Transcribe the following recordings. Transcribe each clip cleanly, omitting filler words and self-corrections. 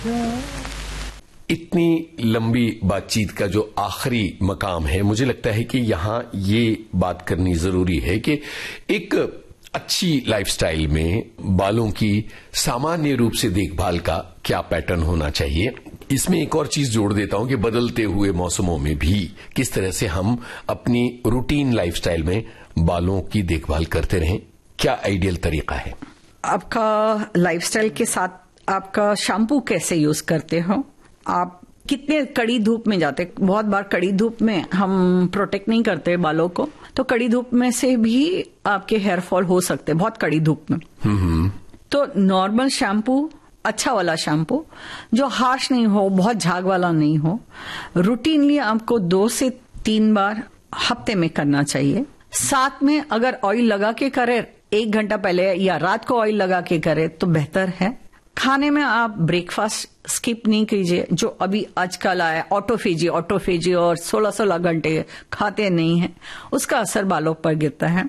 इतनी लंबी बातचीत का जो आखिरी मकाम है, मुझे लगता है कि यहां ये बात करनी जरूरी है कि एक अच्छी लाइफस्टाइल में बालों की सामान्य रूप से देखभाल का क्या पैटर्न होना चाहिए। इसमें एक और चीज जोड़ देता हूं कि बदलते हुए मौसमों में भी किस तरह से हम अपनी रूटीन लाइफस्टाइल में बालों की देखभाल करते रहें, क्या आइडियल तरीका है? आपका लाइफस्टाइल के साथ आपका शैम्पू कैसे यूज करते हो, आप कितने कड़ी धूप में जाते। बहुत बार कड़ी धूप में हम प्रोटेक्ट नहीं करते बालों को, तो कड़ी धूप में से भी आपके हेयर फॉल हो सकते हैं बहुत कड़ी धूप में। तो नॉर्मल शैम्पू, अच्छा वाला शैम्पू जो हार्श नहीं हो, बहुत झाग वाला नहीं हो, रूटीनली आपको 2 से 3 बार हफ्ते में करना चाहिए। साथ में अगर ऑयल लगा के करे 1 घंटा पहले या रात को ऑयल लगा के करे तो बेहतर है। खाने में आप ब्रेकफास्ट स्किप नहीं कीजिए, जो अभी आजकल आया ऑटोफेजी और 16-16 घंटे खाते नहीं है, उसका असर बालों पर गिरता है।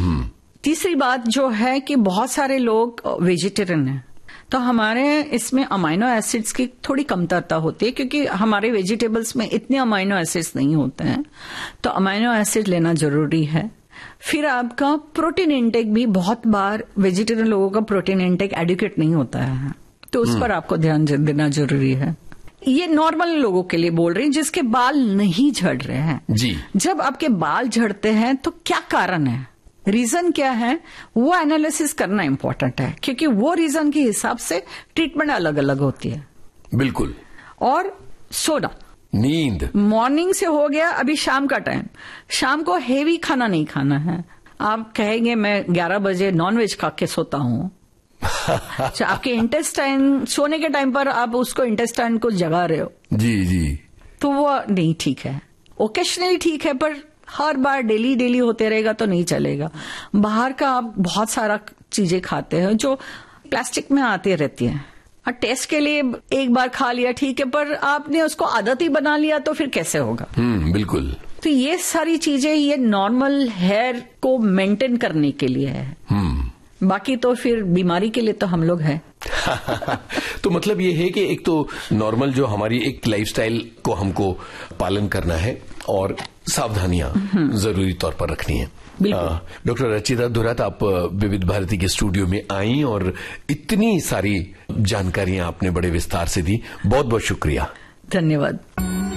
तीसरी बात जो है कि बहुत सारे लोग वेजिटेरियन हैं, तो हमारे इसमें अमाइनो एसिड्स की थोड़ी कमतरता होती है, क्योंकि हमारे वेजिटेबल्स में इतने अमाइनो एसिड्स नहीं होते हैं, तो अमाइनो एसिड लेना जरूरी है। फिर आपका प्रोटीन इंटेक भी, बहुत बार वेजिटेरियन लोगों का प्रोटीन इंटेक एडिक्वेट नहीं होता है, तो उस पर आपको ध्यान देना जरूरी है। ये नॉर्मल लोगों के लिए बोल रही हैं जिसके बाल नहीं झड़ रहे हैं जी। जब आपके बाल झड़ते हैं तो क्या कारण है, रीजन क्या है, वो एनालिसिस करना इंपॉर्टेंट है, क्योंकि वो रीजन के हिसाब से ट्रीटमेंट अलग अलग होती है। बिल्कुल। और सोना, नींद, मॉर्निंग से हो गया, अभी शाम का टाइम, शाम को हेवी खाना नहीं खाना है। आप कहेंगे मैं 11 बजे नॉनवेज खा के सोता हूं आपके इंटेस्टाइन सोने के टाइम पर आप उसको इंटेस्टाइन को जगा रहे हो जी, तो वो नहीं ठीक है। ओकेशनली ठीक है, पर हर बार डेली होते रहेगा तो नहीं चलेगा। बाहर का आप बहुत सारा चीजें खाते हैं जो प्लास्टिक में आती रहती है, और टेस्ट के लिए एक बार खा लिया ठीक है, पर आपने उसको आदत ही बना लिया तो फिर कैसे होगा। बिल्कुल। तो ये सारी चीजें ये नॉर्मल हेयर को मेंटेन करने के लिए है, बाकी तो फिर बीमारी के लिए तो हम लोग हैं। तो मतलब ये है कि एक तो नॉर्मल जो हमारी एक लाइफस्टाइल को हमको पालन करना है और सावधानियां जरूरी तौर पर रखनी है। डॉक्टर रचिता धुरात, आप विविध भारती के स्टूडियो में आई और इतनी सारी जानकारियां आपने बड़े विस्तार से दी, बहुत बहुत शुक्रिया। धन्यवाद।